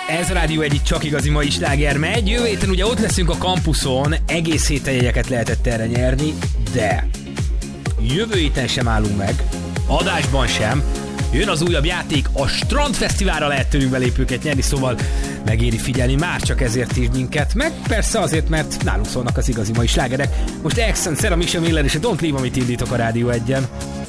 Ez a Rádió egy csak igazi mai sláger megy. Jövő héten ugye ott leszünk a kampuszon, egész héten jegyeket lehetett erre nyerni, de jövő héten sem állunk meg, adásban sem. Jön az újabb játék, a Strandfesztiválra lehet tőlünk belépőket nyerni, szóval megéri figyelni már csak ezért is minket, meg persze azért, mert nálunk szólnak az igazi mai slágerek. Most Accent, Sarah Michelle Miller és a Don't Leave, amit indítok a Rádió 1-en.